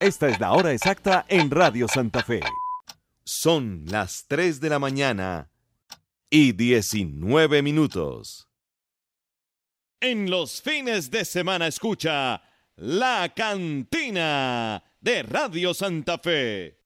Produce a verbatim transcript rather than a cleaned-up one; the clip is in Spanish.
Esta es la hora exacta en Radio Santa Fe. Son las tres de la mañana y diecinueve minutos. En los fines de semana escucha La Cantina de Radio Santa Fe.